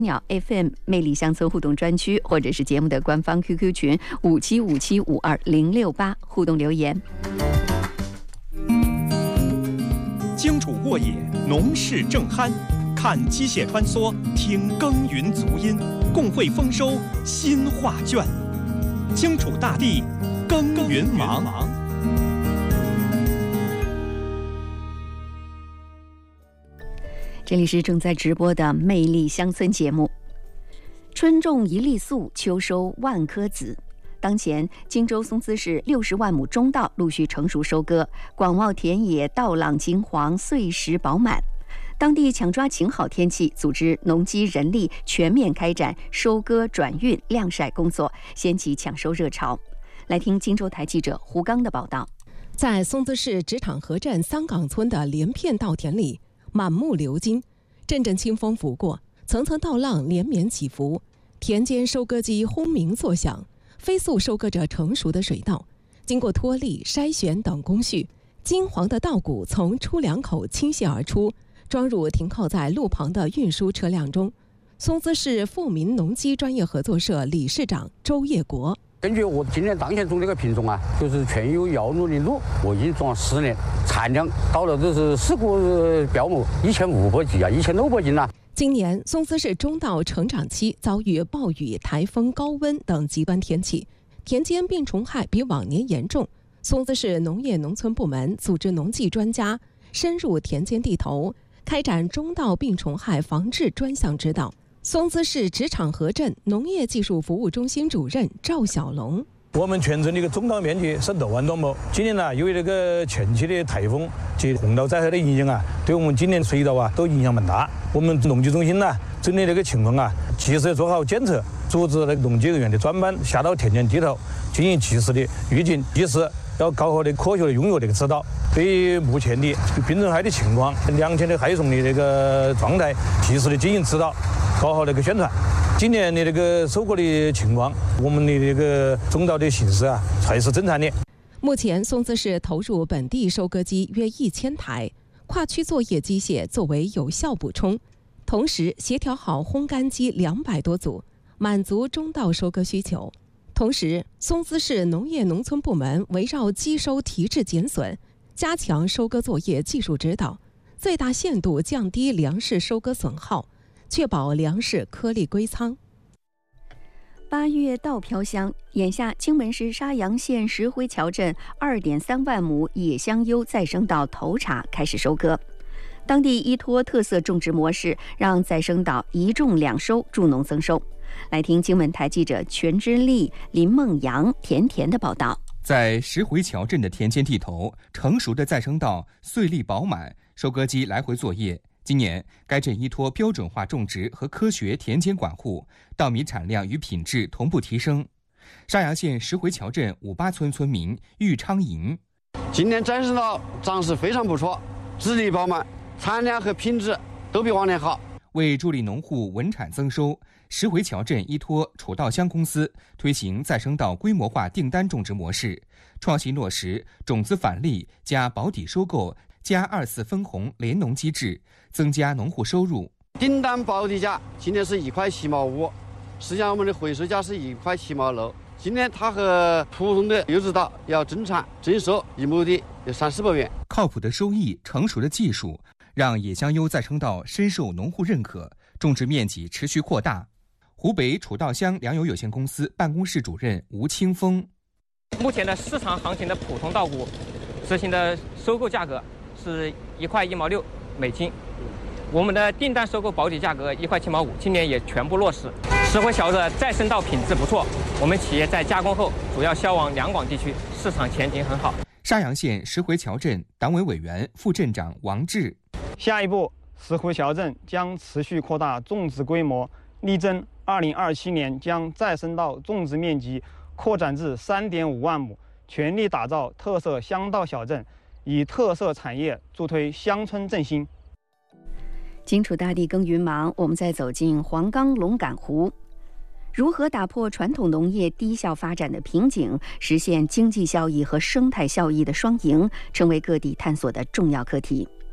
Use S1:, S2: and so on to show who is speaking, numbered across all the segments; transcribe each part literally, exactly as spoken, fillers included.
S1: 鸟 F M 魅力乡村互动专区，或者是节目的官方 Q Q 群五七五七五二零六八互动留言。
S2: 荆楚沃野，农事正酣，看机械穿梭，听耕耘足音，共绘丰收新画卷。荆楚大地，耕耘忙。
S1: 这里是正在直播的魅力乡村节目。春种一粒粟，秋收万颗子。当前，荆州松滋市六十万亩中稻陆续成熟收割，广袤田野稻朗金黄，穗实饱满。当地抢抓晴好天气，组织农机人力全面开展收割、转运、晾晒工作，掀起抢收热潮。来听荆州台记者胡刚的报道。
S3: 在松滋市职场河镇桑岗村的连片稻田里，满目鎏金，阵阵清风拂过，层层稻浪连绵起伏，田间收割机轰鸣作响，飞速收割着成熟的水稻。经过脱粒、筛选等工序，金黄的稻谷从出粮口倾泻而出，装入停靠在路旁的运输车辆中。松滋市富民农机专业合作社理事长周业国：
S4: 根据我今年当前种这个品种啊，就是全有幺六零六，我已经种了十年，产量到了就是四个标亩一千五百斤啊，一千六百斤啊。
S3: 今年松滋市中稻成长期遭遇暴雨、台风、高温等极端天气，田间病虫害比往年严重。松滋市农业农村部门组织农技专家深入田间地头，开展中稻病虫害防治专项指导。松滋市职场河镇农业技术服务中心主任赵小龙：
S5: 我们全镇的一个中稻面积是六万多亩，今年呢，由于这个前期的台风及洪涝灾害的影响啊，对我们今年水稻啊都影响蛮大。我们农技中心呢，针对这个情况啊，及时做好监测，组织那个农技人员的专班下到田间地头进行及时的预警，及时要高效的科学的用药这个指导。对于目前的病虫害的情况、两千的害虫的这个状态，及时的进行指导，搞好那个宣传。今年的这个收获的情况，我们的这个中稻的形势啊，还是正常的。
S3: 目前，松滋市投入本地收割机约一千台，跨区作业机械作为有效补充，同时协调好烘干机两百多组，满足中稻收割需求。同时，松滋市农业农村部门围绕机收提质减损，加强收割作业技术指导，最大限度降低粮食收割损耗，确保粮食颗粒归仓。
S1: 八月稻飘香，眼下荆门市沙洋县石灰桥镇二点三万亩野香优再生稻头茬开始收割。当地依托特色种植模式，让再生稻一种两收，助农增收。来听荆门台记者全之丽、林梦阳、甜甜的报道。
S6: 在石灰桥镇的田间地头，成熟的再生稻穗粒饱满，收割机来回作业。今年，该镇依托标准化种植和科学田间管护，稻米产量与品质同步提升。沙洋县石灰桥镇五八村村民玉昌营：
S7: 今年再生稻长势非常不错，质粒饱满，产量和品质都比往年好。
S6: 为助力农户稳产增收，石灰桥镇依托楚稻香公司推行再生稻规模化订单种植模式，创新落实种子返利加保底收购加二次分红联农机制，增加农户收入。
S7: 订单保底价今年是一块七毛五，实际上我们的回收价是一块七毛六。今年它和普通的优质稻要增产增收一亩地有三四百元。
S6: 靠谱的收益、成熟的技术，让野香优再生稻深受农户认可，种植面积持续扩大。湖北楚稻香粮油有限公司办公室主任吴清峰：
S8: 目前的市场行情的普通稻谷执行的收购价格是一块一毛六美金，我们的订单收购保底价格一块七毛五，今年也全部落实。石灰桥的再生稻品质不错，我们企业在加工后主要销往两广地区，市场前景很好。
S6: 沙洋县石灰桥镇党委委员、副镇长王志：
S9: 下一步，石灰桥镇将持续扩大种植规模，力争二零二七年将再生稻种植面积扩展至三点五万亩，全力打造特色香稻小镇，以特色产业助推乡村振兴。
S1: 荆楚大地耕耘忙，我们再走进黄冈龙岗湖。如何打破传统农业低效发展的瓶颈，实现经济效益和生态效益的双赢，成为各地探索的重要课题。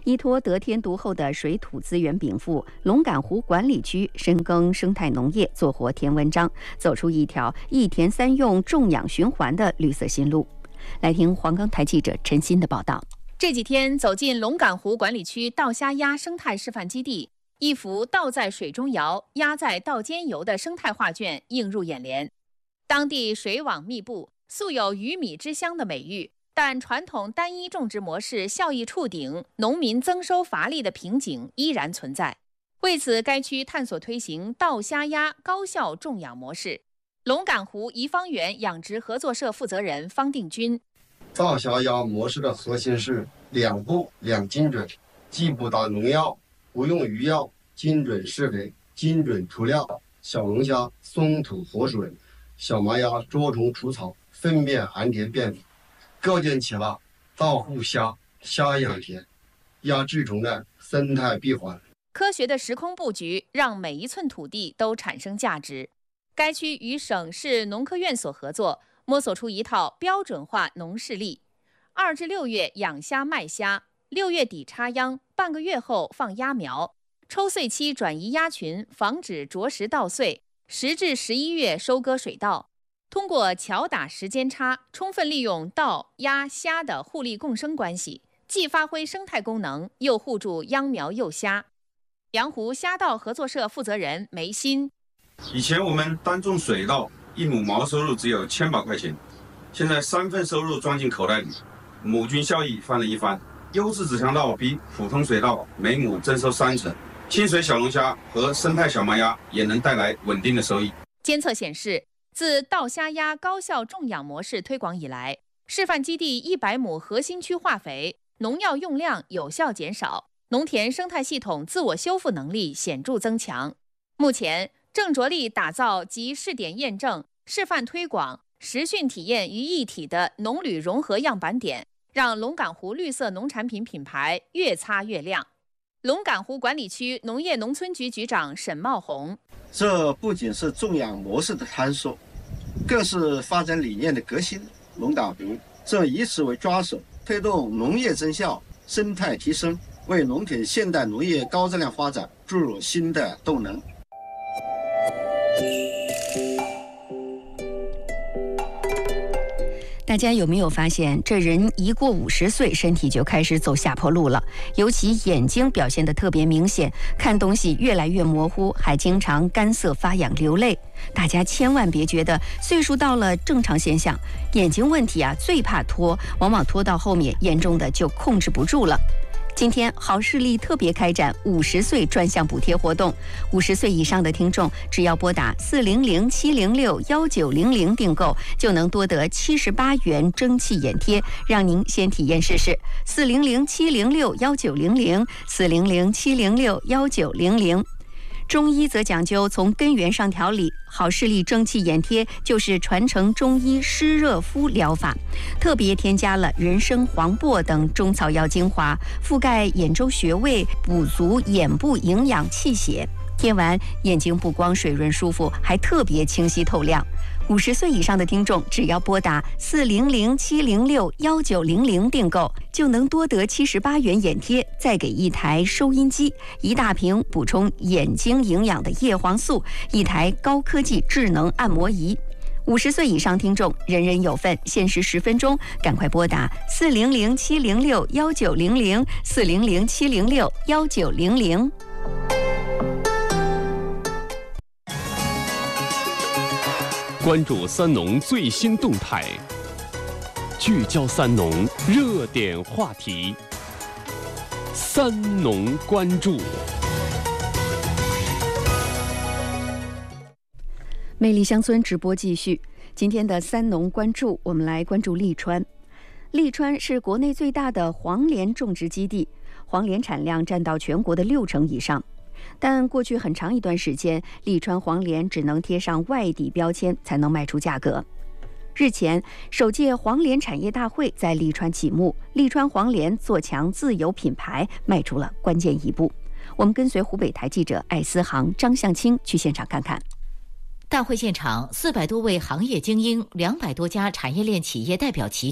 S1: 依托得天独厚的水土资源禀赋，龙岗湖管理区深耕生态农业，做活田文章，走出一条一田三用、种养循环的绿色新路。来听黄冈台记者陈鑫的报道。
S10: 这几天走进龙岗湖管理区稻虾鸭生态示范基地，一幅稻在水中摇，鸭在稻间游的生态画卷映入眼帘。当地水网密布，素有鱼米之乡的美誉，但传统单一种植模式效益触顶，农民增收乏力的瓶颈依然存在。为此，该区探索推行稻虾鸭高效种养模式。龙岗湖怡芳园养殖合作社负责人方定军：
S11: 稻虾鸭模式的核心是两步两精准，既不打农药，不用余药，精准施肥，精准涂料。小龙虾松土活水，小麻鸭捉虫除草，粪便含田变肥，构建起了稻护虾、虾养田、鸭治虫的生态闭环。
S10: 科学的时空布局让每一寸土地都产生价值。该区与省市农科院所合作，摸索出一套标准化农事例。二至六月养虾卖虾，六月底插秧，半个月后放鸭苗，抽穗期转移鸭群，防止着实稻穗。十至十一月收割水稻。通过巧打时间差，充分利用稻、鸭、虾的互利共生关系，既发挥生态功能，又护住秧苗幼虾。阳湖虾稻合作社负责人梅鑫：
S12: 以前我们单种水稻，一亩毛收入只有千把块钱，现在三份收入装进口袋里，亩均效益翻了一番。优质紫香稻比普通水稻每亩增收三成，清水小龙虾和生态小麻鸭也能带来稳定的收益。
S10: 监测显示，自稻虾鸭高效种养模式推广以来，示范基地一百亩核心区化肥农药用量有效减少，农田生态系统自我修复能力显著增强。目前正着力打造集试点验证、示范推广、实训体验于一体的农旅融合样板点，让龙岗湖绿色农产品品牌越擦越亮。龙岗湖管理区农业农村局局长沈茂红：
S13: 这不仅是种养模式的探索，更是发展理念的革新。龙岗湖正以此为抓手，推动农业增效、生态提升，为农田现代农业高质量发展注入新的动能。
S1: 大家有没有发现，这人一过五十岁，身体就开始走下坡路了？尤其眼睛表现得特别明显，看东西越来越模糊，还经常干涩发痒流泪。大家千万别觉得岁数到了正常现象，眼睛问题啊最怕拖，往往拖到后面严重的就控制不住了。今天好视力特别开展五十岁专项补贴活动，五十岁以上的听众只要拨打四零零七零六幺九零零订购，就能多得七十八元蒸汽眼贴，让您先体验试试。四零零七零六幺九零零，四零零七零六幺九零零。中医则讲究从根源上调理，好视力蒸汽眼贴就是传承中医湿热敷疗法，特别添加了人参、黄柏等中草药精华，覆盖眼周穴位，补足眼部营养气血。贴完眼睛不光水润舒服，还特别清晰透亮。五十岁以上的听众只要拨打四零零七零六幺九零零订购，就能多得七十八元眼贴，再给一台收音机，一大瓶补充眼睛营养的叶黄素，一台高科技智能按摩仪。五十岁以上听众人人有份，限时十分钟，赶快拨打四零零七零六幺九零零，四零零七零六幺九零零。
S14: 关注三农最新动态，聚焦三农热点话题，三农关注。
S1: 魅力乡村直播继续，今天的三农关注，我们来关注利川。利川是国内最大的黄连种植基地，黄连产量占到全国的六成以上。但过去很长一段时间，利川黄连只能贴上外地标签才能卖出价格。日前，首届黄连产业大会在利川启幕，利川黄连做强自有品牌迈出了关键一步。我们跟随湖北台记者艾思航、张向清去现场看看。
S15: 大会现场，四百多位行业精英、两百多家产业链企业代表齐聚。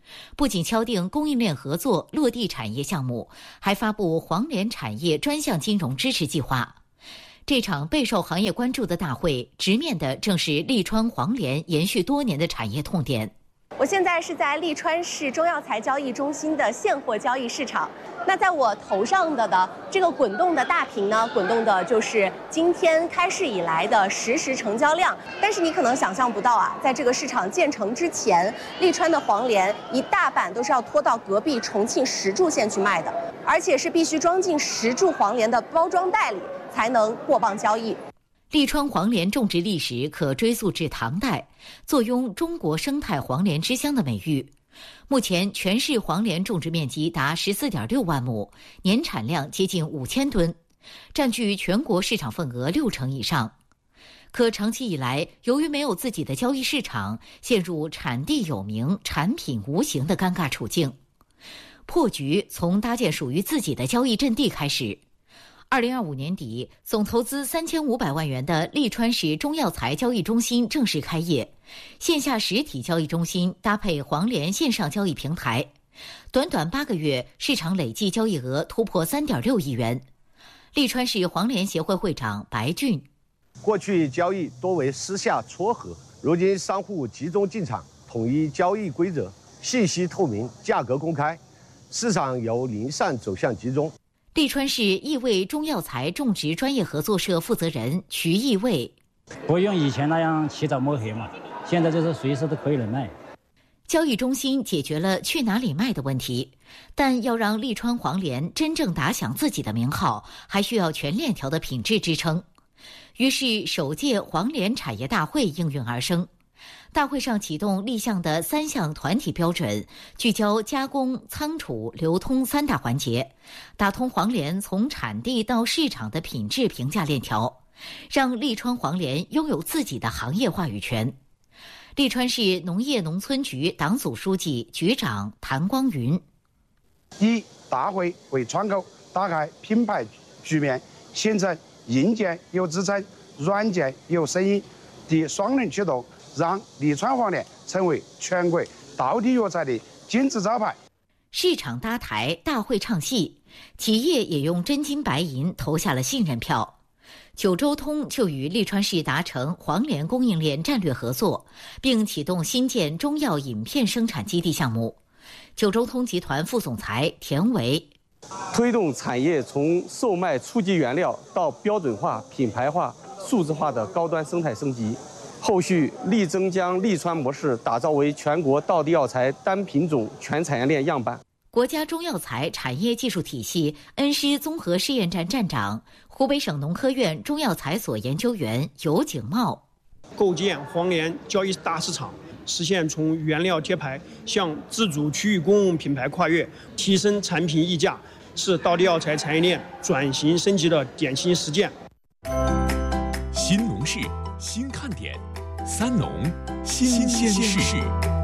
S15: 不仅敲定供应链合作落地产业项目，还发布黄连产业专项金融支持计划。这场备受行业关注的大会，直面的正是利川黄连延续多年的产业痛点。
S16: 我现在是在利川市中药材交易中心的现货交易市场。那在我头上的的这个滚动的大屏呢，滚动的就是今天开市以来的实时成交量。但是你可能想象不到啊，在这个市场建成之前，利川的黄连一大半都是要拖到隔壁重庆石柱县去卖的，而且是必须装进石柱黄连的包装袋里才能过磅交易。
S15: 利川黄连种植历史可追溯至唐代，坐拥中国生态黄连之乡的美誉。目前全市黄连种植面积达十四点六万亩，年产量接近五千吨，占据全国市场份额六成以上。可长期以来，由于没有自己的交易市场，陷入产地有名、产品无形的尴尬处境。破局从搭建属于自己的交易阵地开始。二零二五年底，总投资三千五百万元的利川市中药材交易中心正式开业，线下实体交易中心搭配黄连线上交易平台，短短八个月，市场累计交易额突破三点六亿元。利川市黄连协会会长白俊：
S17: 过去交易多为私下撮合，如今商户集中进场，统一交易规则，信息透明，价格公开，市场由零散走向集中。
S15: 利川市益卫中药材种植专业合作社负责人徐益卫：
S18: 不用以前那样起早摸黑嘛，现在就是随时都可以能卖。
S15: 交易中心解决了去哪里卖的问题，但要让利川黄连真正打响自己的名号，还需要全链条的品质支撑。于是，首届黄连产业大会应运而生。大会上启动立项的三项团体标准，聚焦加工、仓储、流通三大环节，打通黄连从产地到市场的品质评价链条，让利川黄连拥有自己的行业话语权。利川市农业农村局党组书记、局长谭光云：
S19: 一、大会为窗口打开品牌局面，形成硬件有支撑、软件有声音的双轮驱动，让利川黄连成为全国道地药材的金字招牌。
S15: 市场搭台，大会唱戏，企业也用真金白银投下了信任票。九州通就与利川市达成黄连供应链战略合作，并启动新建中药饮片生产基地项目。九州通集团副总裁田维：
S20: 推动产业从售卖初级原料到标准化、品牌化、数字化的高端生态升级。后续力争将利川模式打造为全国道地药材单品种全产业链样板。
S15: 国家中药材产业技术体系恩施综合试验站站长、湖北省农科院中药材所研究员尤景茂：
S21: 构建黄连交易大市场，实现从原料贴牌向自主区域公用品牌跨越，提升产品溢价，是道地药材产业链转型升级的典型实践。
S14: 新农事，新看点，三农新鲜事。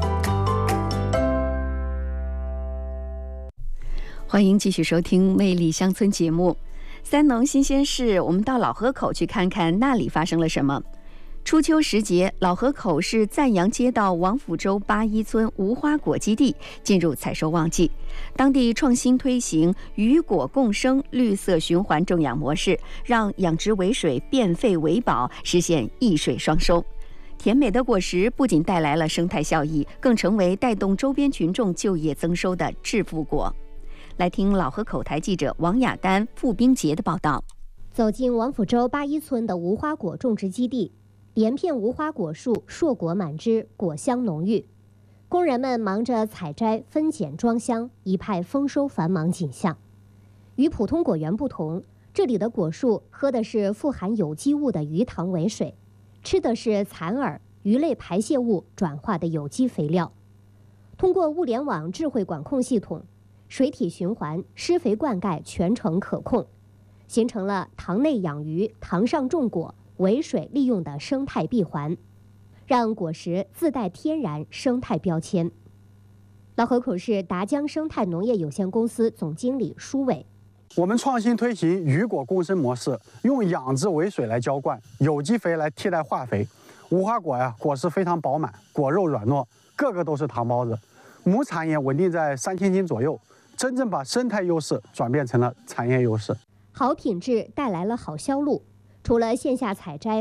S1: 欢迎继续收听《魅力乡村》节目，三农新鲜事。我们到老河口去看看那里发生了什么。初秋时节，老河口市赞阳街道王府洲八一村无花果基地进入采收旺季，当地创新推行渔果共生、绿色循环种养模式，让养殖为水变废为宝，实现一水双收。甜美的果实不仅带来了生态效益，更成为带动周边群众就业增收的致富果。来听老河口台记者王雅丹、付冰杰的报道。
S22: 走进王府洲八一村的无花果种植基地，连片无花果树硕果满枝，果香浓郁。工人们忙着采摘、分拣、装箱，一派丰收繁忙景象。与普通果园不同，这里的果树喝的是富含有机物的鱼塘为水，吃的是蚕饵、鱼类排泄物转化的有机肥料。通过物联网智慧管控系统，水体循环、施肥灌溉全程可控，形成了塘内养鱼、塘上种果、为水利用的生态闭环，让果实自带天然生态标签。老河口市达江生态农业有限公司总经理舒伟：
S23: 我们创新推行渔果共生模式，用养殖为水来浇灌，有机肥来替代化肥。无花果呀，果实非常饱满，果肉软糯，个个都是糖包子。 亩产也稳定在三千斤左右，真正把生态优势转变成了产业优势。
S22: 好品质带来了好销路，除了线下采摘